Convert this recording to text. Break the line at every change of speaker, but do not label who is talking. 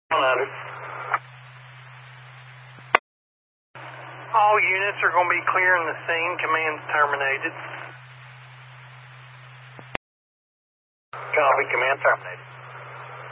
100.
All units are going to be clearing the scene. Command's terminated.
Copy, command terminated.